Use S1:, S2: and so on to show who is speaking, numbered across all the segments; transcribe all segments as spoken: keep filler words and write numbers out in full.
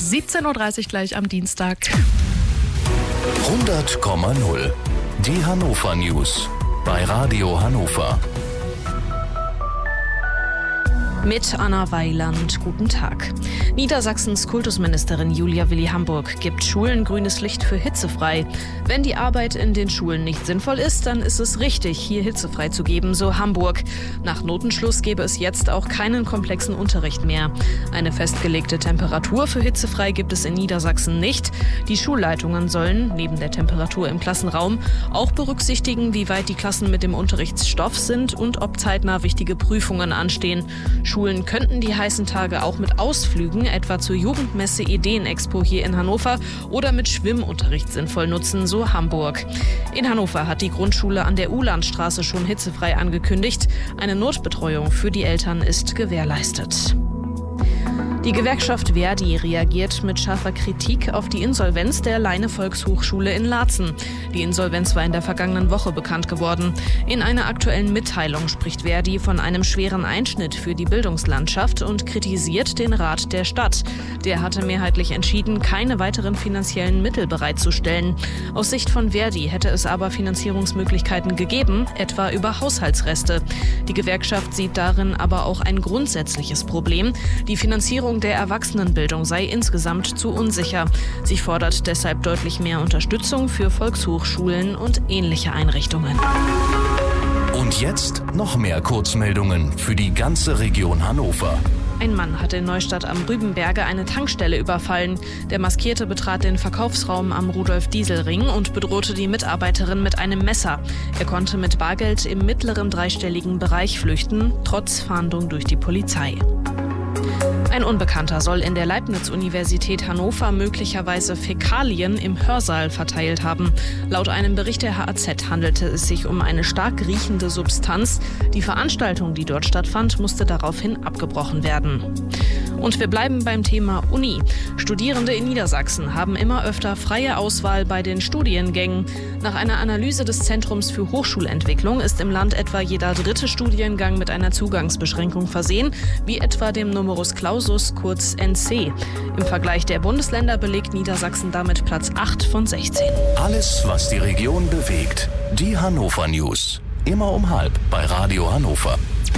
S1: siebzehn Uhr dreißig gleich am Dienstag.
S2: hundert Komma null. Die Hannover News bei Radio Hannover.
S3: Mit Anna Weiland, guten Tag. Niedersachsens Kultusministerin Julia Willi-Hamburg gibt Schulen grünes Licht für hitzefrei. Wenn die Arbeit in den Schulen nicht sinnvoll ist, dann ist es richtig, hier hitzefrei zu geben, so Hamburg. Nach Notenschluss gäbe es jetzt auch keinen komplexen Unterricht mehr. Eine festgelegte Temperatur für hitzefrei gibt es in Niedersachsen nicht. Die Schulleitungen sollen, neben der Temperatur im Klassenraum, auch berücksichtigen, wie weit die Klassen mit dem Unterrichtsstoff sind und ob zeitnah wichtige Prüfungen anstehen. Schulen könnten die heißen Tage auch mit Ausflügen, etwa zur Jugendmesse Ideenexpo hier in Hannover oder mit Schwimmunterricht sinnvoll nutzen, so Hamburg. In Hannover hat die Grundschule an der Uhlandstraße schon hitzefrei angekündigt. Eine Notbetreuung für die Eltern ist gewährleistet. Die Gewerkschaft Verdi reagiert mit scharfer Kritik auf die Insolvenz der Leine-Volkshochschule in Laatzen. Die Insolvenz war in der vergangenen Woche bekannt geworden. In einer aktuellen Mitteilung spricht Verdi von einem schweren Einschnitt für die Bildungslandschaft und kritisiert den Rat der Stadt. Der hatte mehrheitlich entschieden, keine weiteren finanziellen Mittel bereitzustellen. Aus Sicht von Verdi hätte es aber Finanzierungsmöglichkeiten gegeben, etwa über Haushaltsreste. Die Gewerkschaft sieht darin aber auch ein grundsätzliches Problem. Die Finanzierung der Erwachsenenbildung sei insgesamt zu unsicher. Sie fordert deshalb deutlich mehr Unterstützung für Volkshochschulen und ähnliche Einrichtungen.
S2: Und jetzt noch mehr Kurzmeldungen für die ganze Region Hannover.
S3: Ein Mann hat in Neustadt am Rübenberge eine Tankstelle überfallen. Der Maskierte betrat den Verkaufsraum am Rudolf-Diesel-Ring und bedrohte die Mitarbeiterin mit einem Messer. Er konnte mit Bargeld im mittleren dreistelligen Bereich flüchten, trotz Fahndung durch die Polizei. Ein Unbekannter soll in der Leibniz-Universität Hannover möglicherweise Fäkalien im Hörsaal verteilt haben. Laut einem Bericht der H A Z handelte es sich um eine stark riechende Substanz. Die Veranstaltung, die dort stattfand, musste daraufhin abgebrochen werden. Und wir bleiben beim Thema Uni. Studierende in Niedersachsen haben immer öfter freie Auswahl bei den Studiengängen. Nach einer Analyse des Zentrums für Hochschulentwicklung ist im Land etwa jeder dritte Studiengang mit einer Zugangsbeschränkung versehen, wie etwa dem Numerus Clausus, kurz N C. Im Vergleich der Bundesländer belegt Niedersachsen damit Platz acht von sechzehn.
S2: Alles, was die Region bewegt. Die Hannover News. Immer um halb bei Radio Hannover.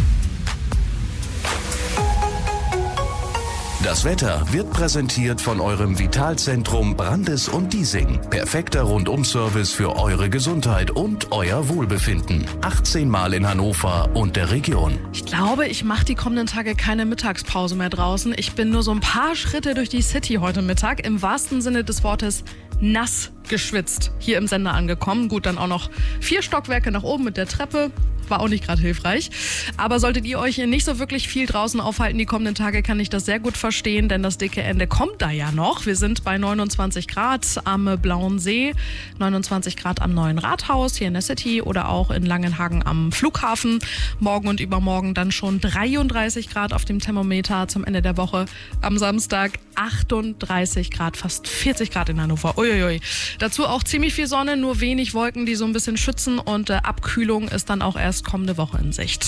S2: Das Wetter wird präsentiert von eurem Vitalzentrum Brandes und Diesing. Perfekter Rundum-Service für eure Gesundheit und euer Wohlbefinden. achtzehn Mal in Hannover und der Region.
S1: Ich glaube, ich mache die kommenden Tage keine Mittagspause mehr draußen. Ich bin nur so ein paar Schritte durch die City heute Mittag. Im wahrsten Sinne des Wortes nass geschwitzt. Hier im Sender angekommen. Gut, dann auch noch vier Stockwerke nach oben mit der Treppe. War auch nicht gerade hilfreich. Aber solltet ihr euch nicht so wirklich viel draußen aufhalten die kommenden Tage, kann ich das sehr gut verstehen, denn das dicke Ende kommt da ja noch. Wir sind bei neunundzwanzig Grad am Blauen See, neunundzwanzig Grad am Neuen Rathaus hier in der City oder auch in Langenhagen am Flughafen. Morgen und übermorgen dann schon dreiunddreißig Grad auf dem Thermometer zum Ende der Woche. Am Samstag achtunddreißig Grad, fast vierzig Grad in Hannover. Uiuiui. Dazu auch ziemlich viel Sonne, nur wenig Wolken, die so ein bisschen schützen und äh, Abkühlung ist dann auch erst kommende Woche in Sicht.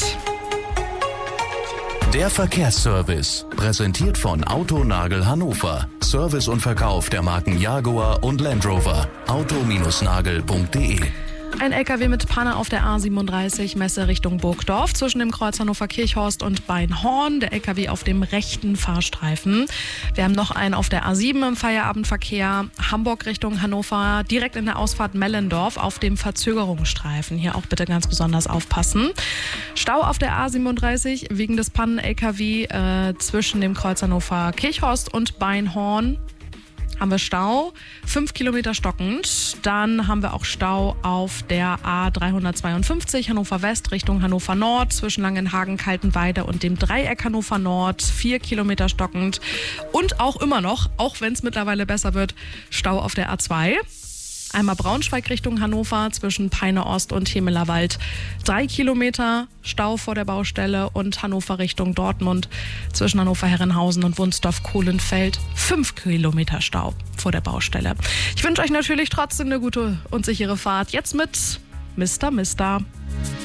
S2: Der Verkehrsservice, präsentiert von Autonagel Hannover. Service und Verkauf der Marken Jaguar und Land Rover. auto nagel punkt de.
S1: Ein L K W mit Panne auf der A siebenunddreißig, Messe Richtung Burgdorf, zwischen dem Kreuz Hannover-Kirchhorst und Beinhorn. Der L K W auf dem rechten Fahrstreifen. Wir haben noch einen auf der A sieben im Feierabendverkehr, Hamburg Richtung Hannover, direkt in der Ausfahrt Mellendorf auf dem Verzögerungsstreifen. Hier auch bitte ganz besonders aufpassen. Stau auf der A siebenunddreißig wegen des Pannen-L K W äh, zwischen dem Kreuz Hannover-Kirchhorst und Beinhorn. Haben wir Stau, fünf Kilometer stockend. Dann haben wir auch Stau auf der A dreihundertzweiundfünfzig Hannover West Richtung Hannover Nord zwischen Langenhagen, Kaltenweide und dem Dreieck Hannover Nord, vier Kilometer stockend. Und auch immer noch, auch wenn es mittlerweile besser wird, Stau auf der A zwei. Einmal Braunschweig Richtung Hannover zwischen Peine Ost und Hemelerwald. Drei Kilometer Stau vor der Baustelle und Hannover Richtung Dortmund zwischen Hannover-Herrenhausen und Wunsdorf-Kohlenfeld. Fünf Kilometer Stau vor der Baustelle. Ich wünsche euch natürlich trotzdem eine gute und sichere Fahrt. Jetzt mit Mister Mister